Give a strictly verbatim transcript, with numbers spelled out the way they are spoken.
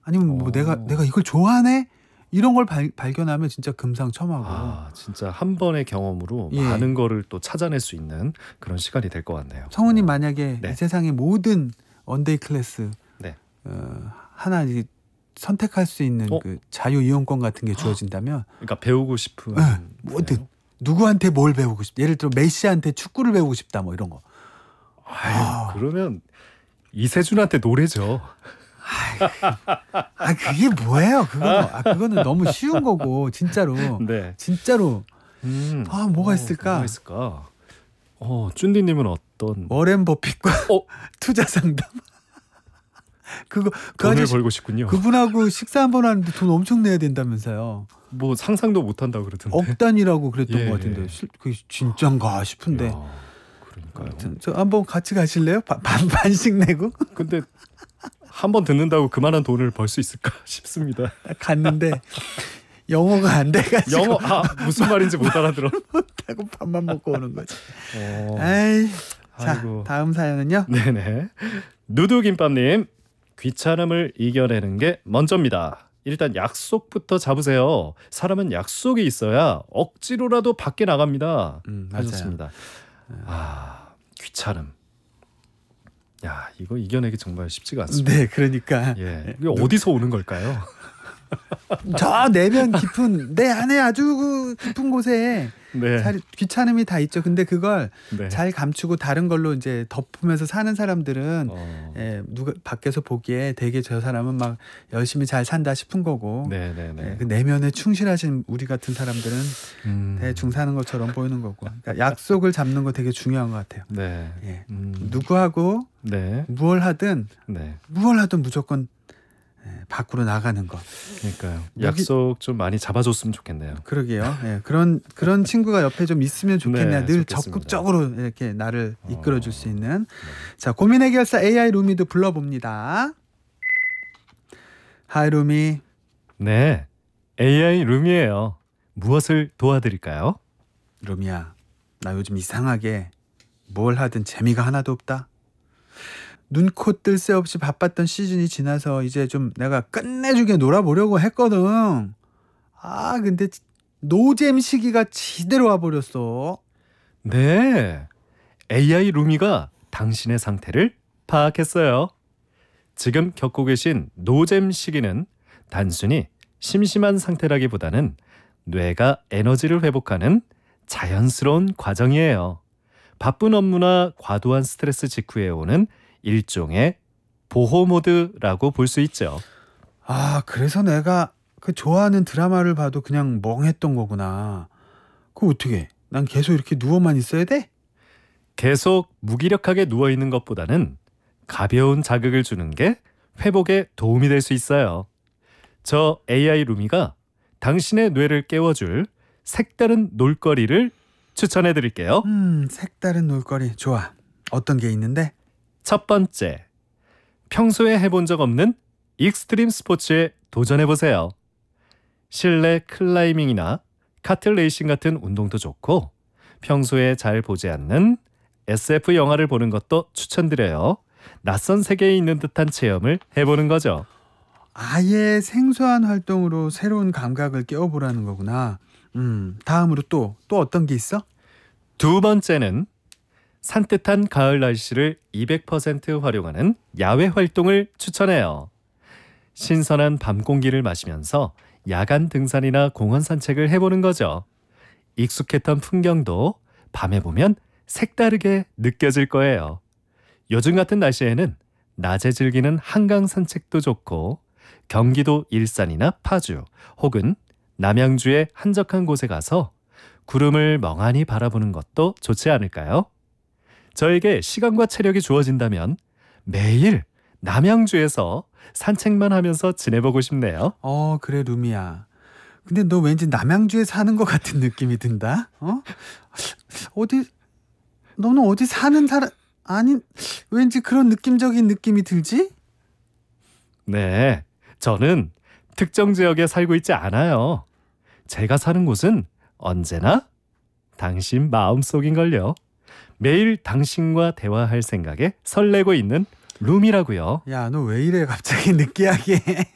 아니면 뭐 어. 내가 내가 이걸 좋아하네? 이런 걸 발, 발견하면 진짜 금상첨화고. 아, 진짜 한 번의 경험으로 예. 많은 거를 또 찾아낼 수 있는 그런 시간이 될 것 같네요. 성우님 어. 만약에 네. 이 세상의 모든 원데이 클래스 네. 어, 하나 이제 선택할 수 있는 어? 그 자유 이용권 같은 게 주어진다면 그러니까 배우고 싶은 네, 뭐든 누구한테 뭘 배우고 싶다. 예를 들어 메시한테 축구를 배우고 싶다 뭐 이런 거. 아유, 아. 그러면 이세준한테 노래죠. 아 그게 뭐예요? 그거 아 그거는 너무 쉬운 거고 진짜로 네. 진짜로 음. 아 뭐가 어, 있을까? 뭐가 있을까? 어, 쭌디님은 어떤 워렌 버핏과 어? 투자 상담. 그거 그 돈을 아저씨 벌고 싶군요. 그분하고 식사 한 번 하는데 돈 엄청 내야 된다면서요. 뭐 상상도 못 한다고 그러던데. 억 단위라고 그랬던 예, 것 같은데 예. 실, 그게 진짠가 싶은데. 야, 그러니까요. 아무튼 저 한번 같이 가실래요? 반, 반 반씩 내고 근데 한 번 듣는다고 그만한 돈을 벌 수 있을까 싶습니다. 갔는데 영어가 안 돼가지고 영어 아 무슨 말인지 못 알아들어. 못하고 밥만 먹고 오는 거지. 어. 에이, 자 아이고. 다음 사연은요. 네네. 누두김밥님, 귀찮음을 이겨내는 게 먼저입니다. 일단 약속부터 잡으세요. 사람은 약속이 있어야 억지로라도 밖에 나갑니다. 음, 맞아요. 하셨습니다. 아, 귀찮음. 야, 이거 이겨내기 정말 쉽지가 않습니다. 네, 그러니까 예, 이게 어디서 오는 걸까요? 저 내면 깊은 내 안에 아주 그 깊은 곳에 네, 잘 귀찮음이 다 있죠. 근데 그걸 네. 잘 감추고 다른 걸로 이제 덮으면서 사는 사람들은 어, 예, 누가 밖에서 보기에 되게 저 사람은 막 열심히 잘 산다 싶은 거고. 네, 네, 네. 예, 그 내면에 충실하신 우리 같은 사람들은 음, 대충 사는 것처럼 보이는 거고. 그러니까 약속을 잡는 거 되게 중요한 것 같아요. 네, 예. 음, 누구하고 네, 무얼 하든 네. 무얼 하든 무조건 예, 밖으로 나가는 거. 그러니까요. 여기- 약속 좀 많이 잡아줬으면 좋겠네요. 그러게요. 예, 그런 그런 친구가 옆에 좀 있으면 좋겠네요. 네, 늘 좋겠습니다. 적극적으로 이렇게 나를 어, 이끌어줄 수 있는. 네. 자, 고민 해결사 에이아이 루미도 불러봅니다. 하이 루미. 네, 에이아이 룸이에요. 무엇을 도와드릴까요? 루미야, 나 요즘 이상하게 뭘 하든 재미가 하나도 없다. 눈코 뜰 새 없이 바빴던 시즌이 지나서 이제 좀 내가 끝내주게 놀아보려고 했거든. 아 근데 노잼 시기가 지대로 와버렸어. 네, 에이아이 루미가 당신의 상태를 파악했어요. 지금 겪고 계신 노잼 시기는 단순히 심심한 상태라기보다는 뇌가 에너지를 회복하는 자연스러운 과정이에요. 바쁜 업무나 과도한 스트레스 직후에 오는 일종의 보호 모드라고 볼 수 있죠. 아 그래서 내가 그 좋아하는 드라마를 봐도 그냥 멍했던 거구나. 그거 어떻게? 난 계속 이렇게 누워만 있어야 돼? 계속 무기력하게 누워있는 것보다는 가벼운 자극을 주는 게 회복에 도움이 될 수 있어요. 저 에이아이 루미가 당신의 뇌를 깨워줄 색다른 놀거리를 추천해 드릴게요. 음 색다른 놀거리 좋아. 어떤 게 있는데? 첫 번째, 평소에 해본 적 없는 익스트림 스포츠에 도전해보세요. 실내 클라이밍이나 카트 레이싱 같은 운동도 좋고 평소에 잘 보지 않는 에스에프 영화를 보는 것도 추천드려요. 낯선 세계에 있는 듯한 체험을 해보는 거죠. 아예 생소한 활동으로 새로운 감각을 깨워보라는 거구나. 음 다음으로 또 또 어떤 게 있어? 두 번째는 산뜻한 가을 날씨를 이백 퍼센트 활용하는 야외 활동을 추천해요. 신선한 밤 공기를 마시면서 야간 등산이나 공원 산책을 해보는 거죠. 익숙했던 풍경도 밤에 보면 색다르게 느껴질 거예요. 요즘 같은 날씨에는 낮에 즐기는 한강 산책도 좋고 경기도 일산이나 파주 혹은 남양주의 한적한 곳에 가서 구름을 멍하니 바라보는 것도 좋지 않을까요? 저에게 시간과 체력이 주어진다면 매일 남양주에서 산책만 하면서 지내보고 싶네요. 어 그래 루미야. 근데 너 왠지 남양주에 사는 것 같은 느낌이 든다. 어? 어디 너는 어디 사는 사람 아니 왠지 그런 느낌적인 느낌이 들지? 네, 저는 특정 지역에 살고 있지 않아요. 제가 사는 곳은 언제나 당신 마음속인걸요. 매일 당신과 대화할 생각에 설레고 있는 룸이라고요. 야 너 왜 이래 갑자기 느끼하게.